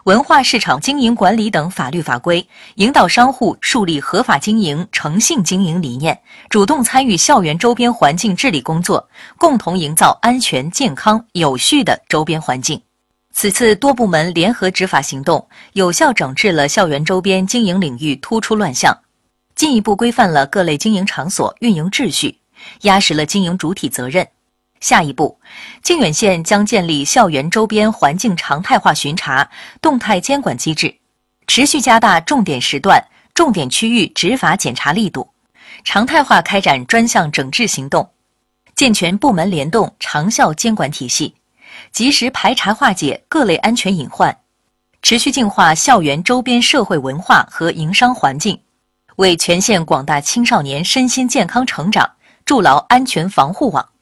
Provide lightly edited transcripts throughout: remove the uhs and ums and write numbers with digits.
文化市场经营管理等法律法规，引导商户树立合法经营、诚信经营理念，主动参与校园周边环境治理工作，共同营造安全、健康、有序的周边环境。此次多部门联合执法行动，有效整治了校园周边经营领域突出乱象，进一步规范了各类经营场所运营秩序，压实了经营主体责任。下一步，靖远县将建立校园周边环境常态化巡查、动态监管机制，持续加大重点时段、重点区域执法检查力度，常态化开展专项整治行动，健全部门联动长效监管体系，及时排查化解各类安全隐患，持续净化校园周边社会文化和营商环境，为全县广大青少年身心健康成长筑牢安全防护网。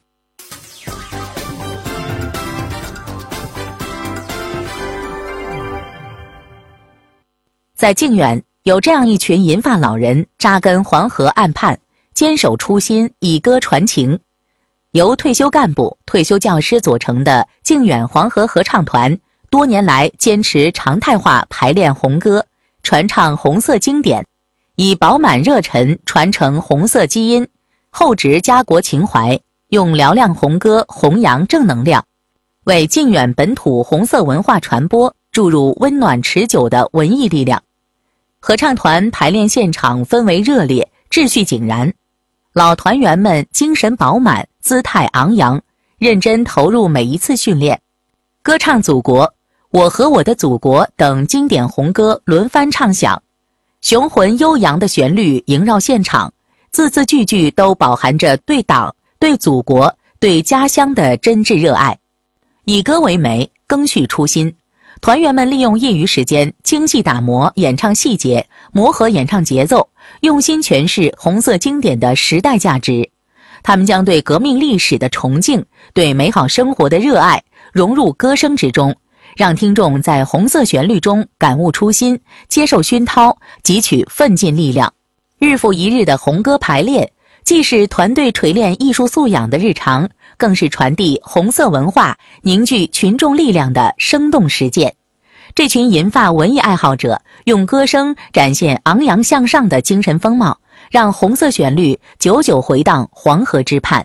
在靖远，有这样一群银发老人扎根黄河岸畔，坚守初心，以歌传情。由退休干部、退休教师组成的靖远黄河合唱团，多年来坚持常态化排练红歌，传唱红色经典，以饱满热忱传承红色基因，厚植家国情怀，用嘹亮红歌弘扬正能量，为靖远本土红色文化传播注入温暖持久的文艺力量。合唱团排练现场氛围热烈，秩序井然，老团员们精神饱满，姿态昂扬，认真投入每一次训练，歌唱祖国、我和我的祖国等经典红歌轮番唱响，雄浑悠扬的旋律萦绕现场，字字句句都饱含着对党、对祖国、对家乡的真挚热爱。以歌为媒，赓续初心，团员们利用业余时间精细打磨演唱细节，磨合演唱节奏，用心诠释红色经典的时代价值。他们将对革命历史的崇敬、对美好生活的热爱融入歌声之中，让听众在红色旋律中感悟初心，接受熏陶，汲取奋进力量。日复一日的红歌排练，既是团队锤炼艺术素养的日常，更是传递红色文化、凝聚群众力量的生动实践。这群银发文艺爱好者用歌声展现昂扬向上的精神风貌，让红色旋律久久回荡黄河之畔。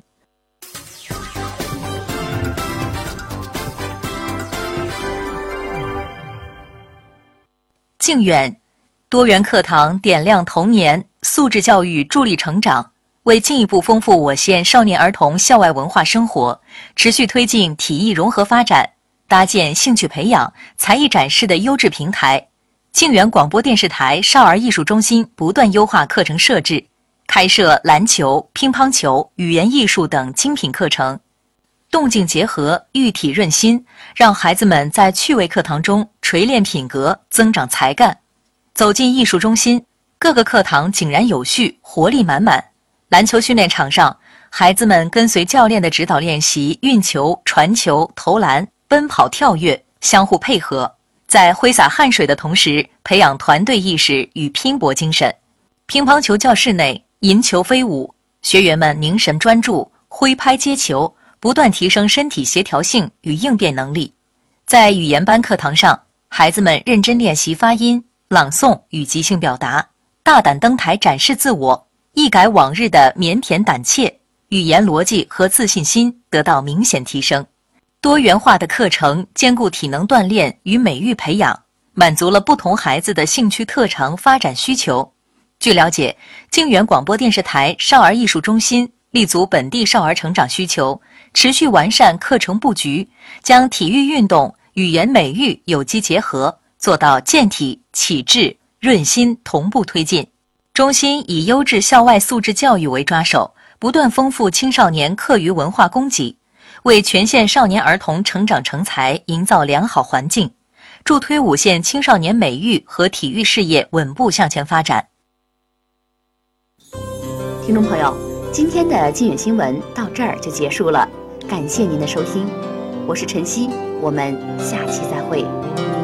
靖远多元课堂点亮童年，素质教育助力成长，为进一步丰富我县少年儿童校外文化生活，持续推进体艺融合发展，搭建兴趣培养、才艺展示的优质平台，靖远广播电视台少儿艺术中心不断优化课程设置，开设篮球、乒乓球、语言艺术等精品课程，动静结合，育体润心，让孩子们在趣味课堂中锤炼品格，增长才干。走进艺术中心，各个课堂井然有序，活力满满。篮球训练场上，孩子们跟随教练的指导练习运球、传球、投篮、奔跑、跳跃，相互配合，在挥洒汗水的同时培养团队意识与拼搏精神。乒乓球教室内，银球飞舞，学员们凝神专注，挥拍接球，不断提升身体协调性与应变能力。在语言班课堂上，孩子们认真练习发音、朗诵与即兴表达，大胆登台展示自我，一改往日的腼腆胆怯，语言逻辑和自信心得到明显提升。多元化的课程兼顾体能锻炼与美育培养，满足了不同孩子的兴趣特长发展需求。据了解，靖远广播电视台少儿艺术中心立足本地少儿成长需求，持续完善课程布局，将体育运动、语言美育有机结合，做到健体、启智、润心同步推进。中心以优质校外素质教育为抓手，不断丰富青少年课余文化供给，为全县少年儿童成长成才营造良好环境，助推5县青少年美育和体育事业稳步向前发展。 听众朋友，今天的靖远新闻到这儿就结束了，感谢您的收听，我是晨曦，我们下期再会。